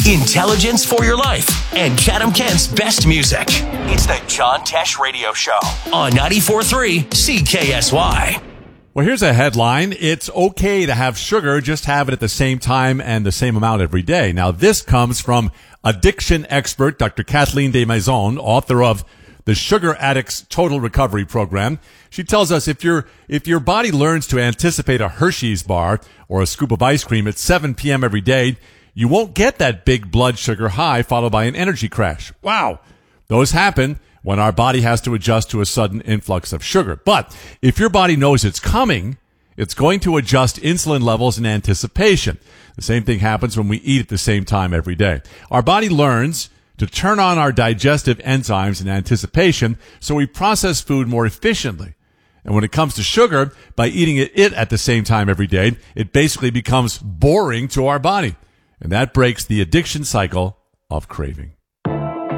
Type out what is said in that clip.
intelligence for your life, and Chatham Kent's best music. It's the John Tesh Radio Show on 94.3 CKSY. Well, here's a headline. It's okay to have sugar, just have it at the same time and the same amount every day. Now, this comes from addiction expert Dr. Kathleen Desmaisons, author of the Sugar Addicts Total Recovery Program. She tells us if your body learns to anticipate a Hershey's bar or a scoop of ice cream at 7 p.m. every day, you won't get that big blood sugar high followed by an energy crash. Wow. Those happen when our body has to adjust to a sudden influx of sugar. But if your body knows it's coming, it's going to adjust insulin levels in anticipation. The same thing happens when we eat at the same time every day. Our body learns to turn on our digestive enzymes in anticipation so we process food more efficiently. And when it comes to sugar, by eating it at the same time every day, it basically becomes boring to our body. And that breaks the addiction cycle of craving.